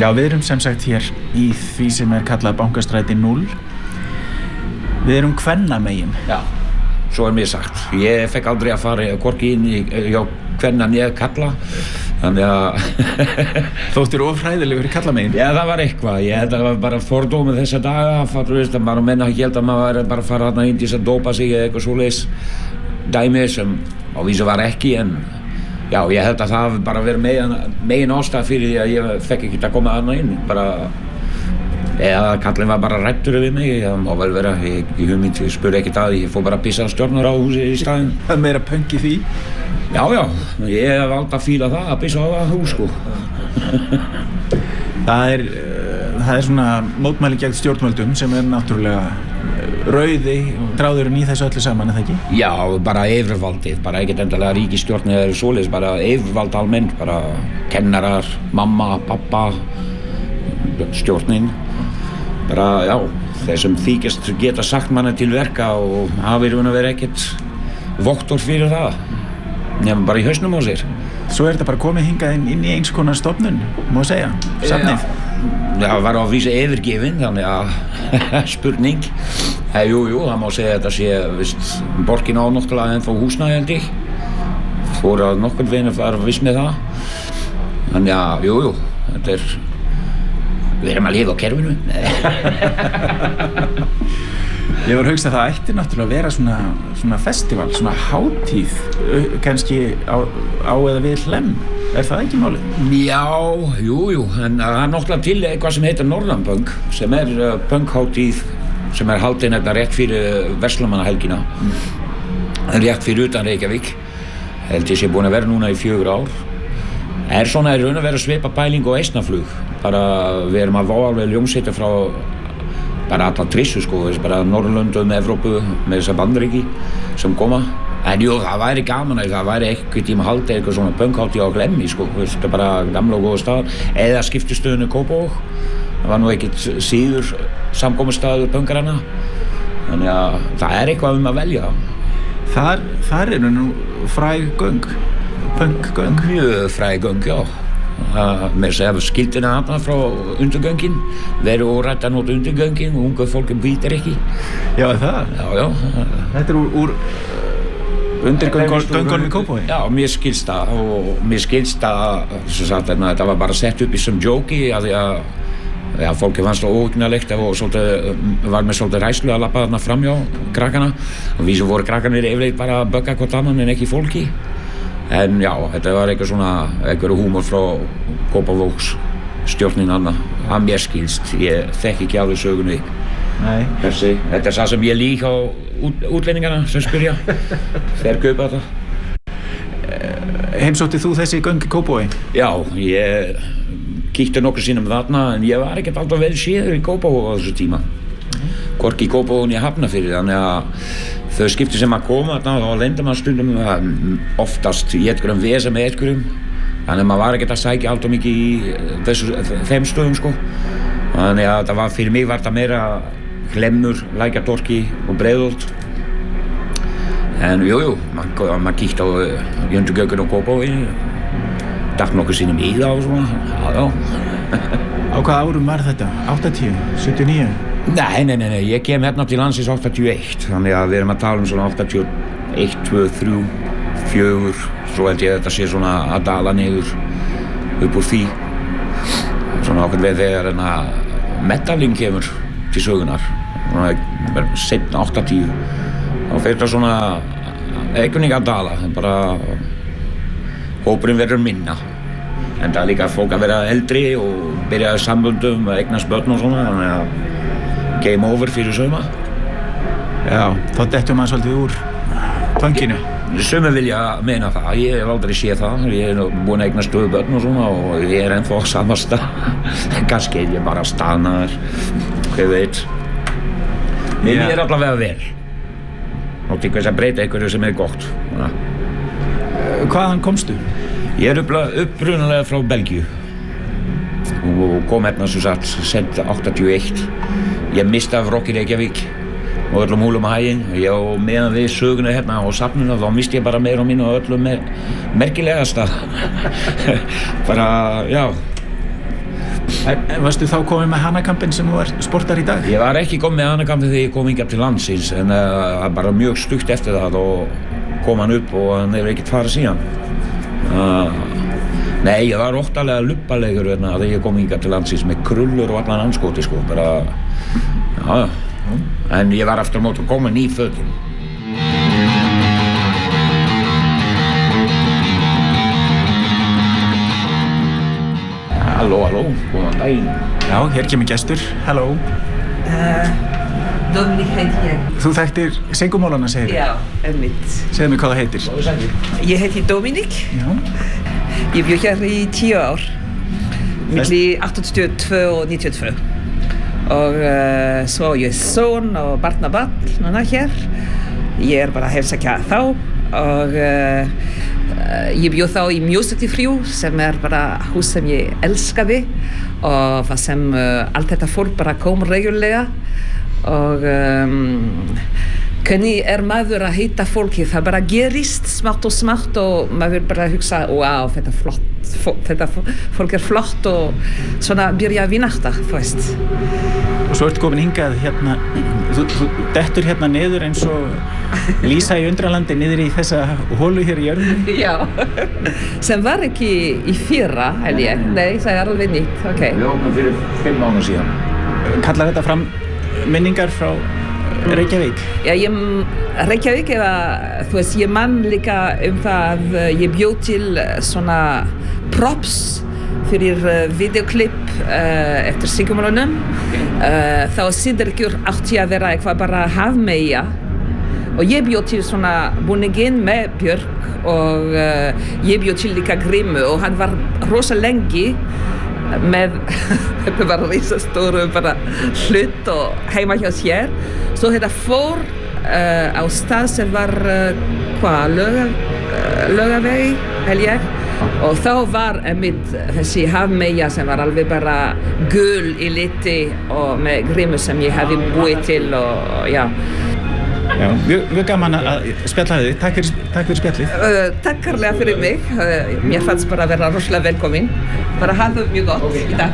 Já, við erum sem sagt hér í því sem kallað Bankastræti 0. Við erum kvennamegin. Já, svo mér sagt. Ég fekk aldrei að fara hvorki inn í kvenna né kalla. Þannig að Þóttir ofhræðilegur í kallamegin? Já, það var eitthvað. Ég held að það var bara fordómið þessa daga. Fattu veist að bara menna ekki held að maður væri bara að fara þarna inn til þess að dópa sig eða eitthvað svoleiðis dæmi sem á vísu var ekki, en já, ég held að það hafi bara verið megin ástæða fyrir því að ég fekk ekki að koma þarna inn. Bara eða kallinn var bara ræddur við mig, það má vel vera, ég hugmynd, ég spurði ekkert að því, ég fór bara að pissa á stjórnarráðhúsi í staðinn. Það er meira pönk í því? Já, ég hef vald að fíla það, að pissa á það hús, sko. Það er svona mótmæli gegn stjórnvöldum sem er náttúrulega rauði þráðurinn í þessu öllu saman, eða ekki? Já, bara yfirvaldið, bara ekkert endalega ríkisstjórn eða svoleiðis, bara yfirvald almennt, bara kennarar, mamma, pappa, stjórnin. Bara, já, þeir sem þykjast geta sagt manni til verka og hafi verið ekkert vottor fyrir það, nema bara í hausnum á sér. Svo þetta bara komið hingað inn í eins konar stofnun, má segja, safnið? Já, það var á vísu yfirgefin, þannig að spurning. Jú, það má segja að þetta sé, vist, borgin á náttúrulega ennþá húsnæði held ég. Fór að nokkurn veginn að fara viss með það. Þannig að, jú, þetta er, við erum að lifa á kerfinu. Ég var að hugsa að það ætti náttúrulega að vera svona festival, svona hátíð, kannski á eða við Hlemm. Er það ekki málið? Já, jú, en það er náttúrulega til eitthvað sem heitir Norðanpunk, sem er punkhátíð, sem er haldin þetta rétt fyrir Verslunarmannahelgina, rétt fyrir utan Reykjavík. Held ég sé búin að vera núna í 4 ár. Er svona í raun að vera svipa pæling og eisnaflug. Bara við erum að fá alveg ljómsveitir frá bara alla trissu, sko, bara Norrlöndum, Evrópu, með þessar Bandaríki sem koma. En jú, það væri gaman að það væri eitthvað tíma haldið eitthvað svona punkhátíð á Hlemmi, sko, þetta er bara gamla og góða stað. Eða skiptistöðinu Kópavog. Það var nú ekkert síður samkomustaður punkaranna. Þannig að það er eitthvað að velja. Þar eru nú fræg göng, punkgöng. Mjög fræg göng, já. Með þess að skildina þarna frá undirgöngin, verið órætt að nota undirgöngin og unga fólki býtir ekki. Já, það? Já. Þetta er úr undirgöngunum í Kópavogi? Já, mér skilst það og mér skilst að þetta var bara sett upp í sem jóki að því að fólki fannst það óhugnalegt og var með svolítið ræslu að labba þarna framhjá krakkana og við sem voru krakkanir yfirleitt bara að bögga hvort annan en ekki fólki. En já, þetta var eitthvað húmor frá Kópavogs stjórnin annað, að mér skilst, ég þekki ekki alveg sögunni. Nei. Þetta er það sem ég lík á útlendingarna sem spyrja, þeir kaupa þetta. Heimsóttið þú þessi göng í Kópavogi? Já, ég kíkti nokkur sinnum þarna, en ég var ekkert alltaf vel séður í Kópavogi á þessu tíma. Hvorki í Kópavogi né Hafnarfirði, þannig að þau skipti sem að koma þarna, þá lendir maður stundum oftast í einhverjum vesa með einhverjum, þannig að maður var ekkert að sækja alltaf mikið í þeim stöðum, sko. Þannig að það var, fyrir mig var það meira Hlemmur, Lækjartorki og Breiðholt. En jú, maður kíkti á Undirgöngun og Kópavogi, datt nokkuð sinnum í það og svona, já. Á hvaða árum var þetta? 80, 79? Nei, ég kem hérna til landsins 81, þannig að við erum að tala svona 81, 2, 3, 4, svo held ég að þetta sé svona að dala niður upp úr því. Svona ákveð við þegar metalling kemur til sögunar, svona seinna 80, þá fer þetta svona einhvern veginn að dala, bara hópurinn verður minna. En það er líka fólk að vera eldri og byrja samböndum, eignast börn og svona, þannig að game over fyrir suma. Já, þá dettur maður svolítið úr punkinu. Sumir vilja meina það, ég hef aldrei séð það, ég er búinn að eignast börn og svona og ég er ennþá á sama stað. Kannski er ég bara staðnaður, hver veit. Mér er allavega vel. Nótt einhvers að breyta einhverju sem er gott. Hvaðan komstu? Ég er upprunalega frá Belgíu og kom hérna sem sagt sent 81. Ég misti af Rock í Reykjavík og öllum húlum að hæginn. Og meðan við söguna hérna á safninu þá misti ég bara meira og minna og öllum merkilegasta. Bara, já. Varstu þá komið með Hanakampinn sem þú sportar í dag? Ég var ekki komið með Hanakampinn þegar ég kom hingað til landsins en bara mjög stutt eftir það og kom hann upp og hann hefur ekkert farið síðan. Nei, ég var óttalega luppalegur þegar ég kom hingað til landsins með krullur og allan anskoti sko, bara, já. En ég var aftur á móti komin í fötin. Halló, góðan daginn. Já, hér kemur gestur. Halló. Dominik heiti ég. Þú þekktir Sengumálana, segir þú? Já, einmitt. Segðu mig hvað það heitir. Ég heiti Dominik. Já. Ég bjó hér í 10 ár. Milli 82 og 92. Og svo ég son og barnabarn núna hér. Ég bara að heimsækja þá og ég bjó þá í Mjósöktifrjú sem bara hús sem ég elskaði og það sem allt þetta fólk bara kom regullega og hvernig maður að hitta fólki, það bara gerist smátt og maður bara hugsa, wow, þetta flott, þetta fólk flott og svona byrja að vinna þetta, þú veist. Og svo ertu komin hingað hérna, þú dettur hérna niður eins og Lísa í Undralandi niður í þessa holu hér í jörðinni? Já, sem var ekki í fyrra, held ég. Nei, það alveg nýtt, ok. Við opnum fyrir 5 mánuð síðan. Kallar þetta fram minningar frá Reykjavík? Já, Reykjavík þú veist, ég man líka það ég bjó til svona props fyrir videoklipp eftir Singumálunum. Þá Sigurður átti að vera eitthvað bara hafmeyja og ég bjó til svona búninginn með Björk og ég bjó til líka Grimmu og hann var rosa lengi með þetta var risastóru bara hlut og heima hjá sér svo þetta fór á stað sem var Laugavegi held ég og þá var einmitt þessi hafmeyja sem var alveg bara gul í liti og með Grimmu sem ég hafi búið til og já. Já, mjög gaman að spjalla þig. Takk fyrir spjallið. Takk kærlega fyrir mig. Mér fannst bara að vera rosalega velkomin. Bara hafa mjög gott í dag.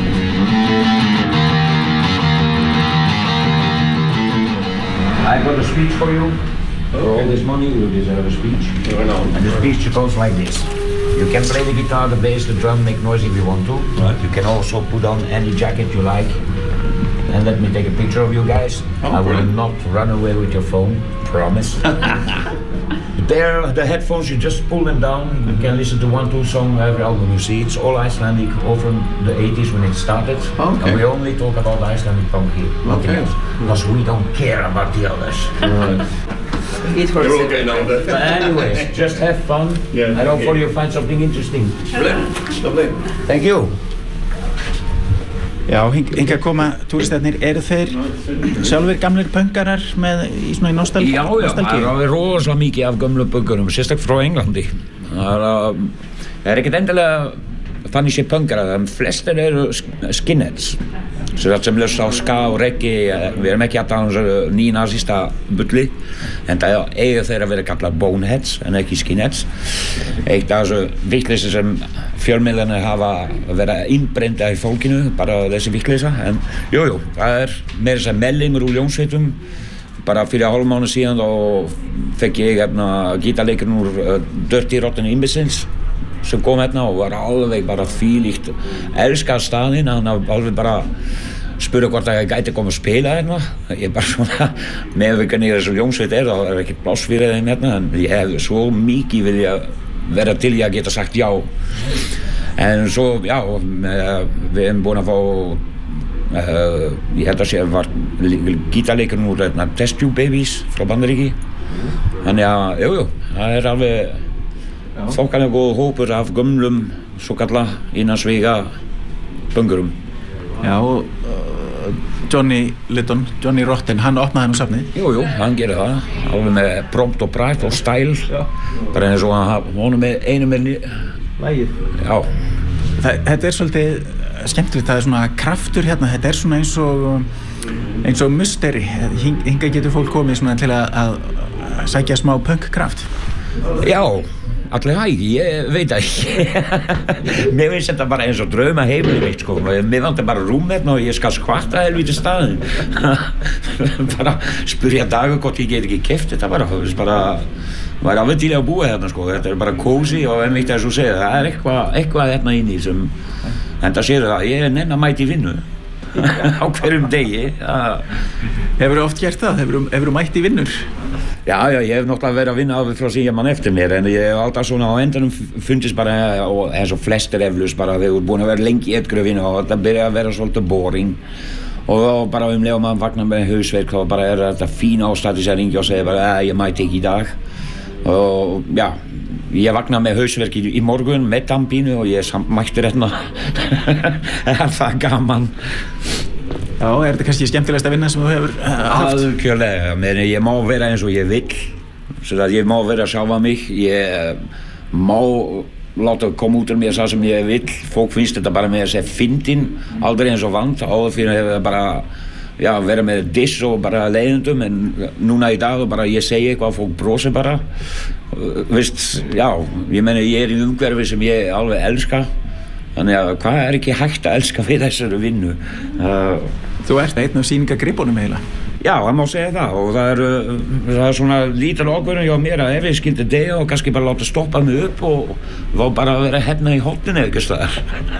I got a speech for you. For all this money, you deserve a speech. And the speech goes like this. You can play the guitar, the bass, the drum, make noise if you want to. Right. You can also put on any jacket you like. And let me take a picture of you guys. I will not run away with your phone, promise. There, the headphones, you just pull them down. You can listen to 1-2 song every album you see. It's all Icelandic, all from the 80s when it started. Okay. And we only talk about Icelandic punk here, nothing else. Because we don't care about the others. You're all getting older. But anyways, just have fun. Yeah, and hopefully you'll find something interesting. Lovely. Thank you. Já, hingað koma túristarnir, eru þeir sjálfur gamlir pönkarar í svona nostalgíu? Já, það er rosalega mikið af gömlum pönkarum, sérstaklega frá Englandi. Það er ekkert endilega þannig sé pönkarar, en flestir eru skinheads. Sem hlusta á ska og reggae, við erum ekki að tala nýnazista bulli, en það eiga þeir að vera kallar boneheads en ekki skinheads. Eitt af þessu vitleysi sem fjölmiðlarnir hafa verið innbrenda í fólkinu, bara þessi vitleysa, en jú, það er meira sem mellingur úr Ljónsveitum. Bara fyrir hálfmánuð síðan þá fekk ég gítarleikurinn úr Dirty Rotten Imbeciles sem kom hérna og var alveg bara þvílíkt elskað staðinn, hann alveg bara spurði hvort að ég gæti koma að spila hérna. Ég bara svona, með hvernig þessu Ljónsveit það er ekki pláss fyrir þeim hérna, en ég hefði svo mikið vilja vera til ég að geta sagt já. En svo, já, við erum búin að fá, ég held að sé var gítarleikurinn úr Test Tube Babies frá Bandaríki. Þannig að, jú, það er alveg þokkalega góð hópur af gömlum, svo kalla innansvíga pönkurum. Já, og Johnny Rotten, hann opnaði nú safnið. Jú, hann gerir það, alveg með prompt og pride og style, bara eins og hann með einu með lagið. Já. Þetta er svolítið skemmtilegt, það er svona kraftur hérna, þetta er svona eins og musteri. Hingað getur fólk komið svona til að sækja smá punkkraft. Já, allir hæg, ég veit ekki. Mér finnst þetta bara eins og drauma heimili mitt, sko. Mér vantar bara rúm hérna og ég skal skvarta helvíti staðinn. Bara spyrja Dagur hvort ég get ekki keypt þetta bara. Maður alveg til að búa hérna, sko. Þetta bara kósi og einmitt eins og segja, það eitthvað hérna inni sem, en það séu það, ég nenn að mæta í vinnu. Á hverjum degi. Hefurðu oft gert það? Hefurðu mætt í vinnur? Já, ég hef náttúrulega verið að vinna af frá síðan mann eftir mér, en ég hef alltaf svona á endanum fundist bara, og eins og flestir eflaust bara, þegar þú ert búin að vera lengi í einhverju vinnu og þetta byrja að vera svolítið boring og bara leið og maður vaknar með hausverk þá bara þetta fín ástæð til að ringja og segja bara, ég mæti ekki í dag og já, ég vaknaði með hausverk í morgun með dampínu og ég mætti hérna. Það gaman. Já, þetta kannski skemmtilegast að vinna sem þú hefur haft? Algjörlega, menn ég má vera eins og ég vill, svo að ég má vera sjálfa mig, ég má láta koma út úr mér það sem ég vill, fólk finnst þetta bara með að segja fyndin, aldrei eins og vant, áður fyrir hefur það bara, já, vera með diss og bara leiðendum, en núna í dag bara ég segi eitthvað, fólk brosir bara, veist, já, ég meni ég í umhverfi sem ég alveg elska, þannig að hvað ekki hægt að elska við þessari vinnu? Þú ert einn af sýningagripunum eiginlega. Já, það má segja það og það er svona lítil ákvörðun hjá mér að ef ég skildi deyja og kannski bara láta stoppa mig upp og þá bara að vera hérna í horninu eitthvað staðar.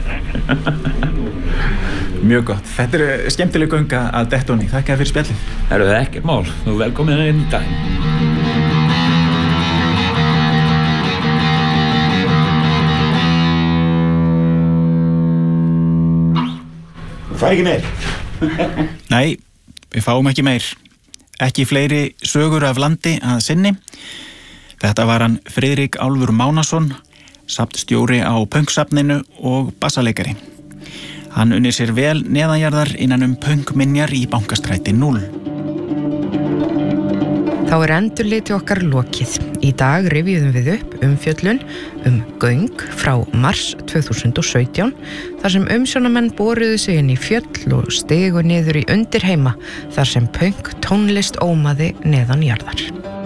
Mjög gott. Þetta skemmtileg gönga að Dettóni. Þakka þér fyrir spjallið. Það ekkert mál. Þú er velkomin inn í dag. Fæ ekki meir? Nei, við fáum ekki meir. Ekki fleiri sögur af landi að sinni. Þetta var hann Friðrik Álfur Mánason, safnstjóri á Pönksafninu og bassaleikari. Hann unnir sér vel neðanjarðar innan Pönkminjar í Bankastræti 0. Þá er endurliti okkar lokið. Í dag rifjuðum við upp umfjöllun göng frá mars 2017 þar sem umsjónamenn boruðu sig inn í fjöll og stigu niður í undirheima þar sem pönk tónlist ómaði neðan jarðar.